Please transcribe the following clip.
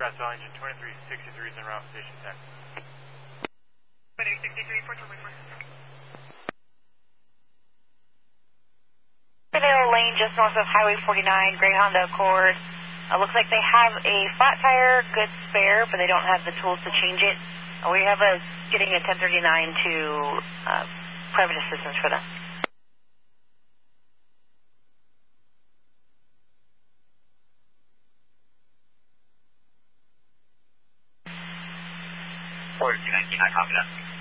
Grassville engine 2363 is en route, station 10. 2363, 1414. Tornado Lane, just north of Highway 49, Gray Honda Accord. Looks like they have a flat tire, good spare, but they don't have the tools to change it. We have getting a 1039 to private assistance for them. I copy that.